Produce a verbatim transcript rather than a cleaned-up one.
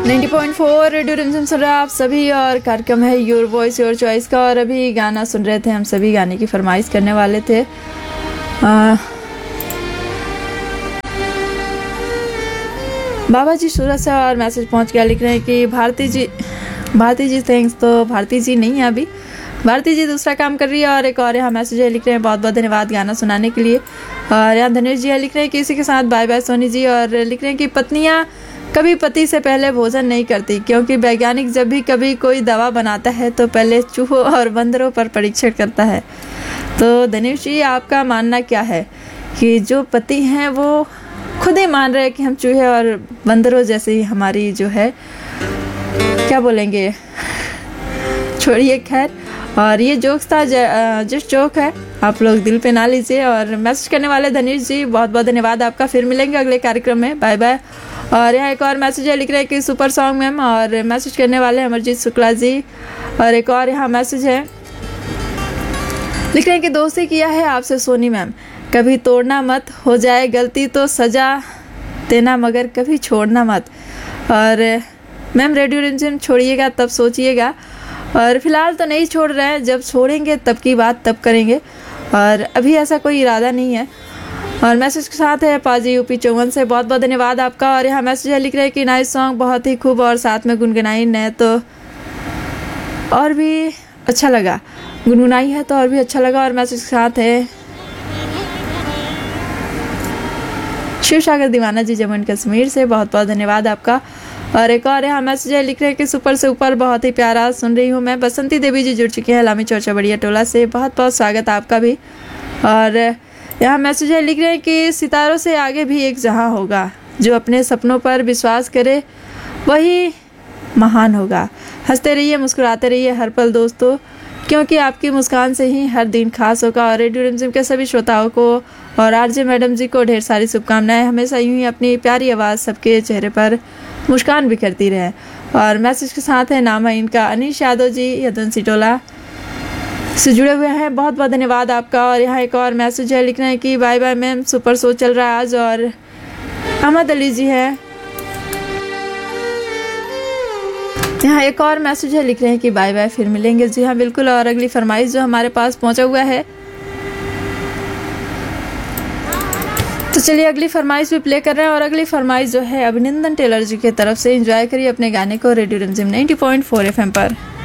नब्बे पॉइंट चार रेडियो रिमझिम सुन रहे हैं आप सभी और कार्यक्रम है योर वॉइस योर चॉइस का। और अभी गाना सुन रहे थे, हम सभी गाने की फरमाइश करने वाले थे। आ, बाबा जी सूरत से और मैसेज पहुंच गया, लिख रहे हैं कि भारती जी भारती जी थैंक्स। तो भारती जी नहीं है अभी, भारती जी दूसरा काम कर रही है। और एक और यहाँ मैसेज है, लिख रहे हैं बहुत बहुत धन्यवाद गाना सुनाने के लिए। और यहाँ धनेश जी है, लिख रहे हैं कि इसी के साथ बाय बाय सोनी जी। और लिख रहे हैं कि पत्नियाँ कभी पति से पहले भोजन नहीं करती, क्योंकि वैज्ञानिक जब भी कभी कोई दवा बनाता है तो पहले चूहों और बंदरों पर परीक्षण करता है। तो धनेश जी आपका मानना क्या है कि जो पति हैं वो खुद ही मान रहे हैं कि हम चूहे और बंदरों जैसे ही हमारी जो है क्या बोलेंगे, छोड़िए खैर। और ये जोक्स था, जिस जोक है आप लोग दिल पे ना लीजिए। और मैसेज करने वाले धनेश जी बहुत बहुत धन्यवाद आपका। फिर मिलेंगे अगले कार्यक्रम में, बाय बाय। और यहाँ एक और मैसेज है, लिख रहे हैं कि सुपर सॉन्ग मैम। और मैसेज करने वाले अमरजीत शुक्ला जी। और एक और यहाँ मैसेज है, लिख रहे हैं कि दोस्ती किया है आपसे सोनी मैम, कभी तोड़ना मत, हो जाए गलती तो सजा देना मगर कभी छोड़ना मत। और मैम रेडियो रिमझिम छोड़िएगा तब सोचिएगा, और फिलहाल तो नहीं छोड़ रहे हैं, जब छोड़ेंगे तब की बात तब करेंगे, और अभी ऐसा कोई इरादा नहीं है। और मैसेज के साथ है पाजी यूपी चौवन से, बहुत बहुत धन्यवाद आपका। और यहाँ मैसेज है, लिख रहे हैं कि नाइस सॉन्ग, बहुत ही खूब और साथ में गुनगुनाई है तो और भी अच्छा लगा, गुनगुनाई है तो और भी अच्छा लगा। और मैसेज के साथ है शिव सागर दीवाना जी जम्मू एंड कश्मीर से, बहुत बहुत धन्यवाद आपका। और एक और यहाँ मैसेज है, लिख रहे हैं कि सुपर से ऊपर बहुत ही प्यारा सुन रही हूँ मैं। बसंती देवी जी जुड़ चुकी हैं लामी चौचा बढ़िया टोला से, बहुत बहुत स्वागत आपका भी। और यहाँ मैसेज है, लिख रहे हैं कि सितारों से आगे भी एक जहां होगा, जो अपने सपनों पर विश्वास करे वही महान होगा। हंसते रहिए मुस्कुराते रहिए हर पल दोस्तों, क्योंकि आपकी मुस्कान से ही हर दिन खास होगा। और रेडियो रिमझिम के सभी श्रोताओं को और आरजे मैडम जी को ढेर सारी शुभकामनाएं, हमेशा यूं ही अपनी प्यारी आवाज़ सबके चेहरे पर मुस्कान बिखरती रहे। और मैसेज के साथ है नाम है इनका अनीश यादव जी यदुवंशी टोला से जुड़े हुए हैं, बहुत बहुत धन्यवाद आपका। और यहाँ एक और मैसेज है, लिख रहे हैं कि bye bye ma'am, super show चल रहा है आज। और अहमद अली जी है, यहाँ एक और मैसेज है, लिख रहे हैं कि बाय बाय फिर मिलेंगे। जी हाँ बिल्कुल। और अगली फरमाइश जो हमारे पास पहुंचा हुआ है, तो चलिए अगली फरमाइश भी प्ले कर रहे हैं। और अगली फरमाइश जो है अभिनंदन टेलर जी की तरफ से, एंजॉय करिए अपने गाने को रेडियो रिमझिम नब्बे पॉइंट चार एफएम पर।